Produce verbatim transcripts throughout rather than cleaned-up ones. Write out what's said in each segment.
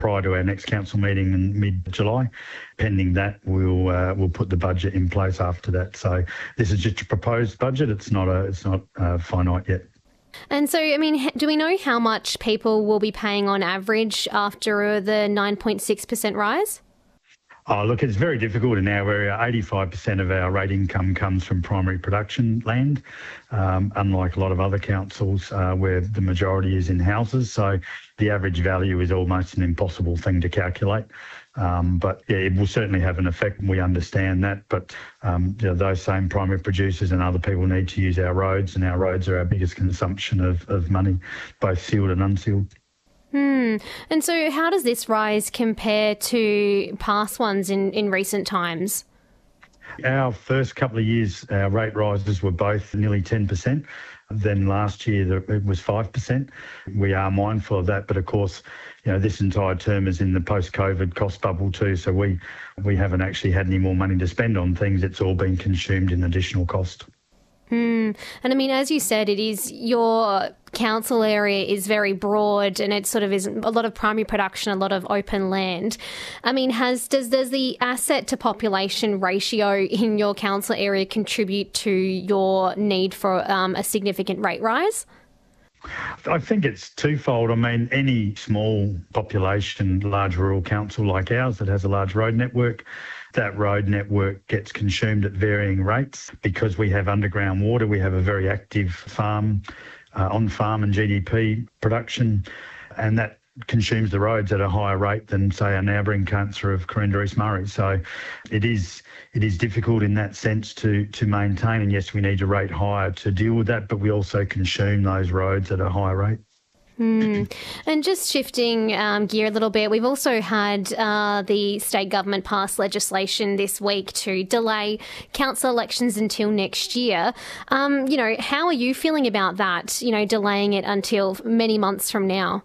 prior to our next council meeting in mid-July. Pending that, we'll uh, we'll put the budget in place after that. So this is just a proposed budget. It's not a it's not uh, finite yet. And so, I mean, do we know how much people will be paying on average after the nine point six percent rise? Oh, look, it's very difficult in our area. eighty-five percent of our rate income comes from primary production land, um, unlike a lot of other councils uh, where the majority is in houses. So the average value is almost an impossible thing to calculate. Um, but yeah, it will certainly have an effect, and we understand that. But um, you know, those same primary producers and other people need to use our roads, and our roads are our biggest consumption of, of money, both sealed and unsealed. Hmm. And so how does this rise compare to past ones in, in recent times? Our first couple of years, our rate rises were both nearly ten percent. Then last year it was five percent. We are mindful of that, but of course, you know, this entire term is in the post-COVID cost bubble too, so we, we haven't actually had any more money to spend on things. It's all been consumed in additional cost. Mm. And I mean, as you said, it is your council area is very broad, and it sort of is a lot of primary production, a lot of open land. I mean, has does does the asset to population ratio in your council area contribute to your need for um, a significant rate rise? I think it's twofold. I mean, any small population, large rural council like ours that has a large road network, that road network gets consumed at varying rates. Because we have underground water, we have a very active farm, uh, on-farm and G D P production, and that consumes the roads at a higher rate than, say, our neighbouring council of Corinda East Murray. So it is it is difficult in that sense to to maintain, and yes, we need to rate higher to deal with that, but we also consume those roads at a higher rate. Mm. And just shifting um, gear a little bit, we've also had uh, the state government pass legislation this week to delay council elections until next year. Um, you know, how are you feeling about that, you know, delaying it until many months from now?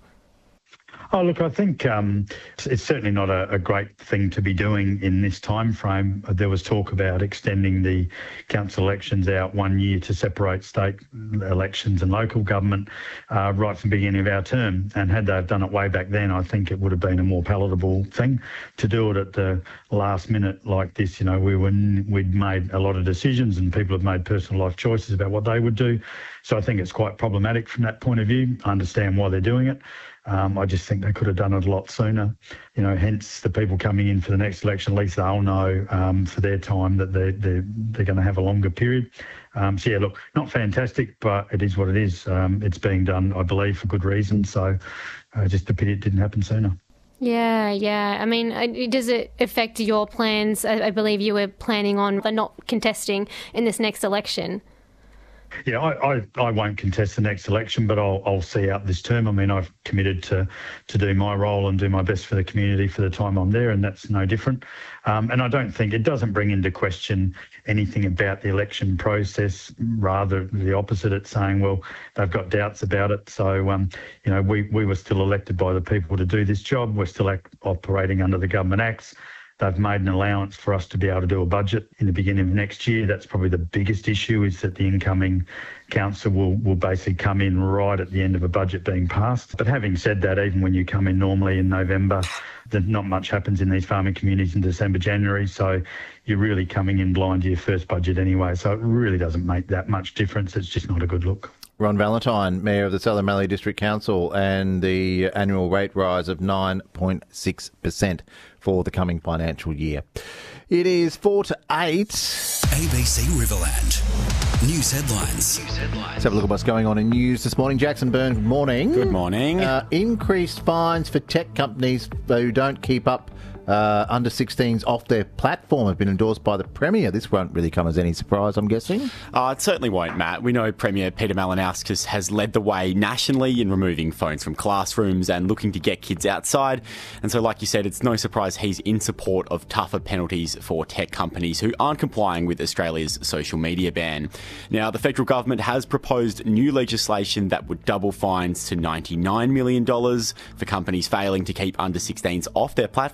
Oh, look, I think um, it's certainly not a, a great thing to be doing in this time frame. There was talk about extending the council elections out one year to separate state elections and local government uh, right from the beginning of our term. And had they done it way back then, I think it would have been a more palatable thing. To do it at the last minute like this, you know, we were, we'd made a lot of decisions and people have made personal life choices about what they would do. So I think it's quite problematic from that point of view. I understand why they're doing it. Um, I just think they could have done it a lot sooner. You know, hence the people coming in for the next election, at least they'll know um, for their time that they're, they're, they're going to have a longer period. Um, so, yeah, look, not fantastic, but it is what it is. Um, it's being done, I believe, for good reason. So uh, just a pity it didn't happen sooner. Yeah, yeah. I mean, does it affect your plans? I, I believe you were planning on not contesting in this next election. Yeah, I, I, I won't contest the next election, but I'll, I'll see out this term. I mean, I've committed to, to do my role and do my best for the community for the time I'm there, and that's no different. Um, and I don't think it doesn't bring into question anything about the election process, rather the opposite. It's saying, well, they've got doubts about it. So, um, you know, we, we were still elected by the people to do this job. We're still act, operating under the government acts. They've made an allowance for us to be able to do a budget in the beginning of next year. That's probably the biggest issue, is that the incoming council will, will basically come in right at the end of a budget being passed. But having said that, even when you come in normally in November, then not much happens in these farming communities in December, January. So you're really coming in blind to your first budget anyway. So it really doesn't make that much difference. It's just not a good look. Ron Valentine, Mayor of the Southern Mallee District Council, and the annual rate rise of nine point six percent for the coming financial year. It is four to eight. A B C Riverland. News headlines. News headlines. Let's have a look at what's going on in news this morning. Jackson Byrne, good morning. Good morning. Uh, increased fines for tech companies who don't keep up Uh, under sixteens off their platform have been endorsed by the Premier. This won't really come as any surprise, I'm guessing. Uh, it certainly won't, Matt. We know Premier Peter Malinauskas has led the way nationally in removing phones from classrooms and looking to get kids outside. And so, like you said, it's no surprise he's in support of tougher penalties for tech companies who aren't complying with Australia's social media ban. Now, the federal government has proposed new legislation that would double fines to ninety-nine million dollars for companies failing to keep under sixteens off their platform.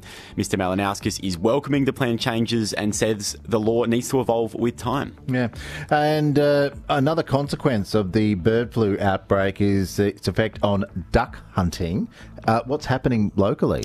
Mister Malinauskas is welcoming the plan changes and says the law needs to evolve with time. Yeah. And uh, another consequence of the bird flu outbreak is its effect on duck hunting. Uh, what's happening locally?